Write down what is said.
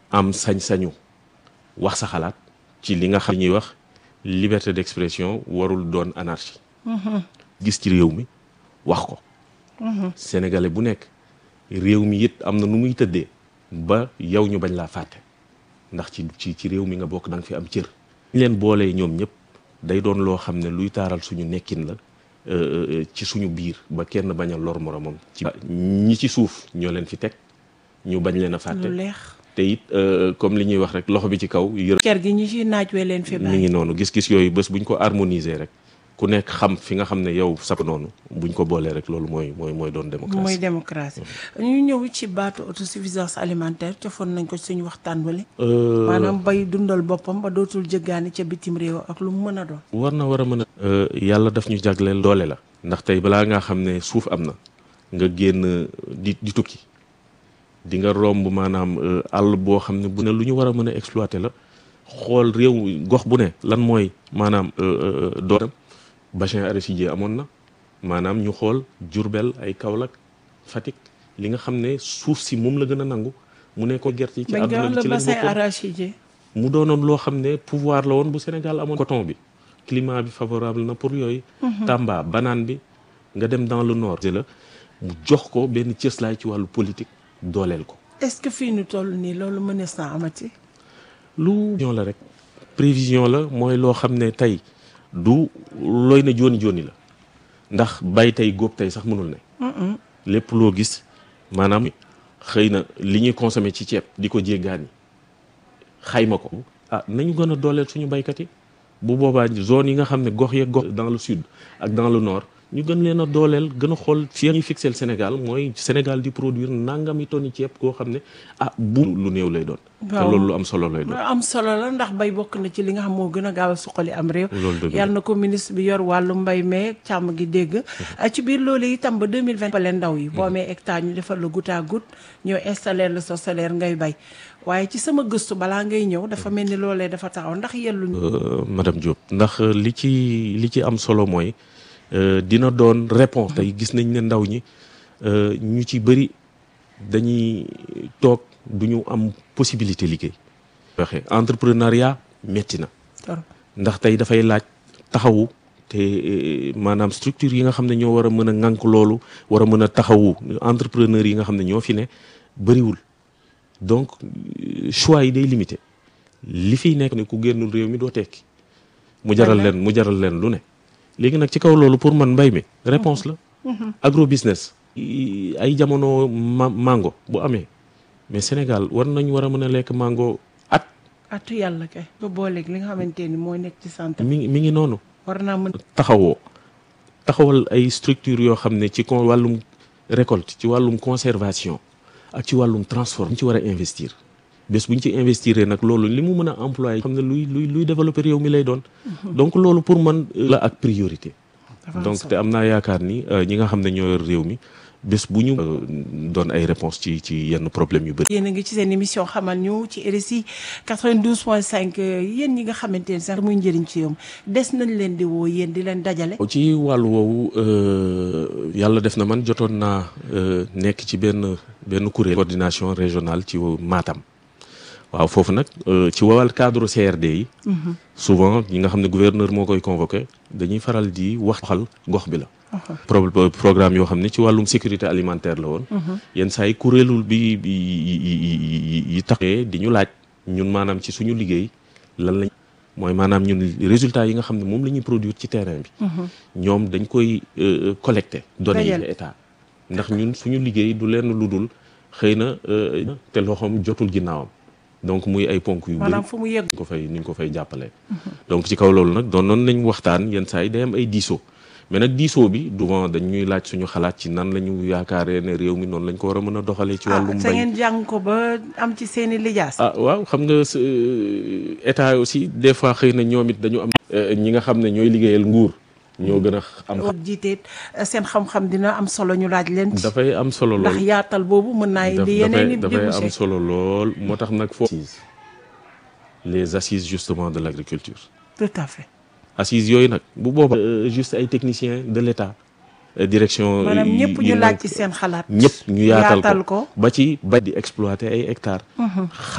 am sañ-sañu wax sa xalaat ci li nga xam ñuy wax liberté d'expression warul doon anarchie. gis ci réew mi wax ko. sénégalais bu nekk réew mi it am na nu muy tëddee ba yow ñu bañ laa fàtte ndax ci réew mi nga bokk da nga fi am cër. ñu leen boolee ñoom ñëpp day doon loo xam ne luy taaral suñu nekkin la ci suñu biir ba kenn bañ a lor moromam. ci ñi ci suuf ñoo leen fi teg ñu bañ leen a fàtte. lu leex te it comme li ñuy wax rek loxo bi ci kaw. ker gi ñi ci naaj wee leen fi bàyyi. mi ngi noonu gis-gis yooyu bés buñ ko harmoniser rek ku nekk xam fi nga xam ne yow sap noonu buñ ko boolee rek loolu mooy doon démocratie. mooy démocratie ñu ñëw ci baatu autosuffisance alimentaire cofoon nañ ko suñu waxtaan wale maanaam bay dundal boppam ba dootul jëggaani ca bitim réew ak lu mu mën a doon. war a mën a. yàlla daf ñu jagleel doole la. ndax tey balaa ngaa xam ne suuf am na nga génn di tukki di nga romb maanaam àll boo xam ne bu ne lu ñu war a mën a exploiter la xool réew gox bu ne lan mooy maanaam dooram. bassin arachidier amoon na maanaam ñu xool Diourbel ay Kaolack Fatick li nga xam ne suuf si moom la gën a nangu mu ne ko gerte yi ci àdduna bi ci lañ bassin arachidier mu doonoon loo xam ne pouvoir la woon bu Sénégal amoon coton bi climat bi favorable na pour yooyu Tamba banane bi nga dem dans le nord la mu jox ko benn cëslaay ci wàllu politique dooleel ko. est-ce que fii ñu toll nii loolu mënees naa amati. lu prévision la rek prévision la mooy loo xam ne tey du looy na jooni la ndax bay tey góob tey sax mënul ne. lépp loo gis maanaam xëy na li ñuy consommer ci ceeb di ko jéggaani xayma ko. nañu gën a dooleel suñu baykat yi bu boobaa zone yi nga xam ne gox yeeg gox dans le sud ak dans le nord ñu gën leen a dooleel gën a xool fii ñuy fixeel Sénégal mooy Sénégal di produire nangami tonni ceeb koo xam ne bu lu néew lay doon. te loolu lu am solo lay doon. am solo la ndax bay bokk na ci li nga xam moo gën a gaaw a suqali am réew. yàlla na ko ministre bi yor wàllu mbay meeg càmm gi dégg. ci biir loolu itam ba 2020 pale ndaw yi. boo amee hectare ñu defal la goutte à goutte ñëw installer la sa salaire ngay bay waaye ci sama gëstu balaa ngay ñëw dafa mel ni loolee dafa taxaw ndax yelluñu. madame Diop ndax li ci am solo mooy. dina doon réponse tey gis nañ ne ndaw ñi ñu ci bëri dañuy toog du ñu am possibilité liggéey. waxe entrepreneuriat metti na ndax tey dafay laaj taxawu te maanaam structure yi nga xam ne ñoo war a mën a ŋànk loolu war a mën a taxawu entrepreneur yi nga xam ne ñoo fi ne bëriwul donc choix yi day limité li fiy nekk ne ku génnul réew mi doo tekki mu jaral leen lu ne. léegi nag ci kaw loolu pour man mbay mi réponse la. agro business. ay jamono mango bu amee mais Sénégal war a mën a lekk mango atu yàlla kay. ba booleeg li nga xamante ni mooy nekk ci santé. mi ngi noonu. war naa mën taxawal ay structure yoo xam ne ci wàllum récolte ci wàllum conservation ak ci wàllum transforme ci war a investir. bés bu ñu ci investir nag loolu li mu mën a employé xam ne luy développer réew mi lay doon. donc loolu pour man la ak priorité. donc te am naa yaakaar ni ñi nga xam ne ñoo yor réew mi bés bu ñu doon ay réponse ci yenn problème yu bëri. yéen a ngi ci seen émission xamal ñu ci RSI 92.5 yéen ñi nga xamante ne sax muy njëriñ ci yow des nañ leen di woo yéen di leen dajale. ci wàllu woowu yàlla def na man jotoon naa nekk ci benn kuréel coordination régionale ci Matam. waaw foofu nag ci wàllu cadre CRD yi. souvent ñi nga xam ne gouverneur moo koy convoqué dañuy faral di waxal gox bi la. programme yoo xam ne ci wàllum sécurité alimentaire la woon. yenn saa yi kuréelul bi yi taxee di ñu laaj ñun maanaam ci suñu liggéey lan lañ. mooy maanaam ñun résultats yi nga xam ne moom la ñuy produire ci terrain bi. ñoom dañ koy collecté. données yi état ndax ñun suñu liggéey du lenn lu dul xëy na te loxoom jotul ginnaawam. donc muy ay ponk yu bëri maanaam fu mu yegg ni ñu ko fay jàppalee. donc ci kaw loolu nag doon noonu nañ waxtaan yenn saa yi day am ay diisoo mais nag diisoo bi souvent dañuy laaj suñu xalaat ci nan la ñu yaakaaree ne réew mi noonu lañ ko war a mën a doxalee. ci wàllum mbay te ngeen jàng ko ba am ci seen i lijaas. waaw xam nga état aussi des fois xëy na ñoom it dañu am. ñi nga xam ne ñooy liggéeyal nguur. ñoo gën a am jiite seen xam-xam dina am solo ñu laaj leen ci. dafay am solo lool ndax yaatal boobu mën naa indi yeneen i dafay am solo lool moo tax nag foofu les assises justement de l'agriculture. tout à fait. assises yooyu nag bu boobaa juste ay techniciens de l'État direction maanaam ñëpp ñu laaj ci seen xalaat. ñëpp ñu yaatal ko ba ci ba di exploiter ay hectares.